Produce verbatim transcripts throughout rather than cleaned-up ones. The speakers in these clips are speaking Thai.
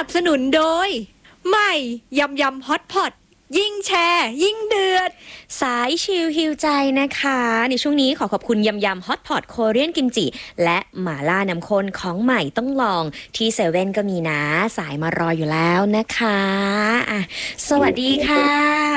สนุนโดยใหม่ยำยำฮอตพอตยิ่งแชร์ยิ่งเดือดสายชิลฮิวใจนะคะในช่วงนี้ขอขอบคุณยำยำฮอตพอตโคเรียนกิมจิและหม่าล่าน้ำข้นของใหม่ต้องลองที่เซเว่นก็มีนะสายมารออยู่แล้วนะคะอ่ะสวัสดีค่ะ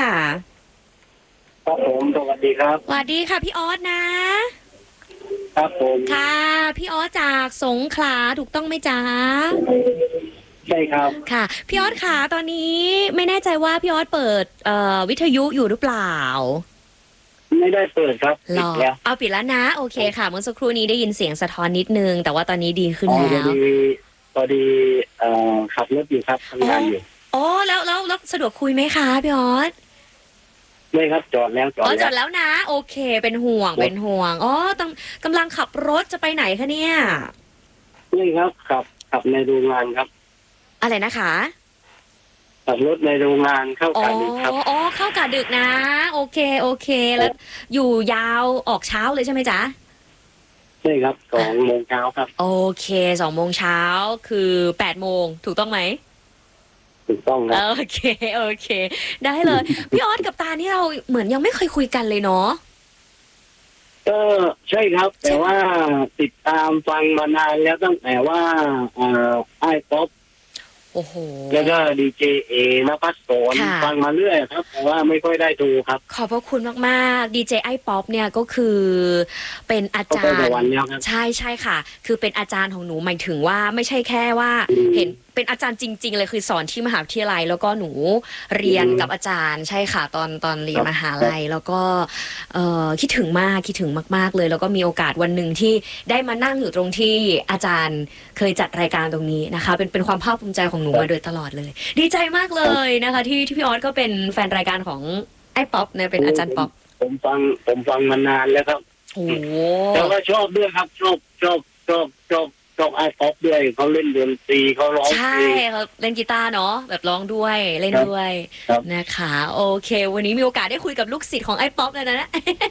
ครับผมสวัสดีครับสวัสดีค่ะพี่ออสนะครับผมค่ะพี่ออสจากสงขลาถูกต้องไหมจ๊ะใช่ครับค่ะพี่ออสค่ะตอนนี้ไม่แน่ใจว่าพี่ออสเปิดเอ่อวิทยุอยู่หรือเปล่าไม่ได้เปิดครับปิดแล้วเอาปิดแล้วนะโอเคค่ะเมื่อสักครู่นี้ได้ยินเสียงสะท้อนนิดนึงแต่ว่าตอนนี้ดีขึ้นแล้วพอดีพอดีเอ่อขับรถอยู่ครับทำงานอยู่อ๋อแล้วแล้วแล้วสะดวกคุยไหมคะพี่ออสไม่ครับจอดแล้วจอดแล้วจอดแล้วนะโอเคเป็นห่วงเป็นห่วงอ๋อต้องกำลังขับรถจะไปไหนคะเนี่ยไม่ครับขับขับในโรงงานครับอะไรนะคะขับรถในโรงงานเข้ากะดึกครับอ๋อเข้ากะดึกนะโอเคโอเคแล้วอยู่ยาวออกเช้าเลยใช่ไหมจ๊ะใช่ครับสองโมงเช้าครับโอเคสองโมงเช้าคือแปดโมงถูกต้องไหมถูกต้องครับโอเคโอเคได้เลยพี่ออสกับตานี่เราเหมือนยังไม่เคยคุยกันเลยเนาะก็ใช่ครับแต่ว่าติดตามฟังมานานแล้วตั้งแต่ว่าเอ่อไอ้ป๊อปโอ้โหแล้วก็ดีเจเอนภัสสรฟังมาเรื่อยครับแต่ว่าไม่ค่อยได้ดูครับขอบพระคุณมากๆดีเจไอป๊อปเนี่ยก็คือเป็นอาจารย์ใช่ใช่ค่ะคือเป็นอาจารย์ของหนูหมายถึงว่าไม่ใช่แค่ว่าเห็นเป็นอาจารย์จริงๆเลยคือสอนที่มหาวิทยาลัยแล้วก็หนูเรียนกับอาจารย์ใช่ค่ะตอนตอนเรียนมหาลัยแล้วก็เอ่อคิดถึงมากคิดถึงมากๆเลยแล้วก็มีโอกาสวันหนึ่งที่ได้มานั่งอยู่ตรงที่อาจารย์เคยจัดรายการตรงนี้นะคะเป็นเป็นความภาคภูมิใจของหนูมาโดยตลอดเลยดีใจมากเลยนะคะที่ที่พี่ออสก็เป็นแฟนรายการของไอ้ป๊อปเนี่ยเป็นอาจารย์ป๊อปผมฟังผมฟังมานานแล้วครับโอ้แล้วก็ชอบด้วยครับชอบชอบชอบชอบชอบไอ้ป๊อปด้วยเขาเล่นดนตรีเขาร้องใช่เขาเล่นกีตาร์เนาะแบบร้องด้วยเล่นด้วยนะคะโอเควันนี้มีโอกาสได้คุยกับลูกศิษย์ของไอ้ป๊อปเลยนะ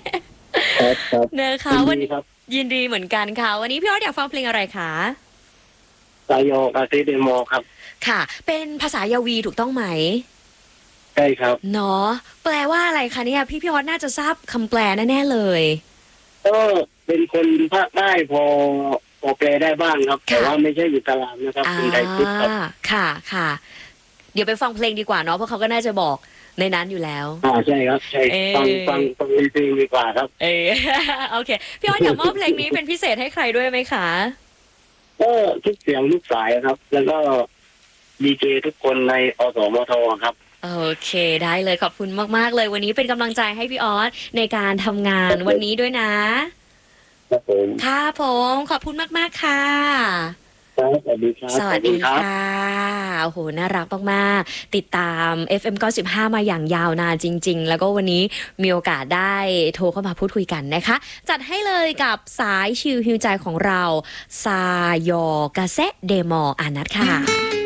นะคะวันนี้ยินดีเหมือนกันค่ะวันนี้พี่ออสอยากฟังเพลงอะไรคะสายโยกาเซเดโมครับค่ะเป็นภาษายาวีถูกต้องไหมใช่ครับเนาะแปลว่าอะไรคะเนี่ยพี่พี่ออสน่าจะทราบคำแปลแน่ๆเลยก็เป็นคนภาคใต้พอพอแปลได้บ้างครับแต่ว่าไม่ใช่อยู่ตารางนะครับเป็นไทยพุทธครับค่ะค่ะเดี๋ยวไปฟังเพลงดีกว่าเนาะเพราะเขาก็น่าจะบอกในนั้นอยู่แล้วอ่าใช่ครับใช่ฟังฟังฟังเพลงดีกว่าครับเออโอเคพี่ออสอยากมอบเพลงนี้เป็นพิเศษให้ใครด้วยไหมคะก็ทุกเสียงทุกสายครับแล้วก็ดีเจทุกคนในอสมทครับโอเคได้เลยขอบคุณมากๆเลยวันนี้เป็นกำลังใจให้พี่ออสในการทำงานวันนี้ด้วยนะครับผมค่ะผมขอบคุณมากๆค่ะสวัสดีครับสวัสดีค่ะโอ้โหน่ารักมากๆติดตาม เอฟ เอ็ม เก้าสิบห้ามาอย่างยาวนานจริงๆแล้วก็วันนี้มีโอกาสได้โทรเข้ามาพูดคุยกันนะคะจัดให้เลยกับสายชิลฮิวใจของเราซายอกาเซเดมออานัทค่ะ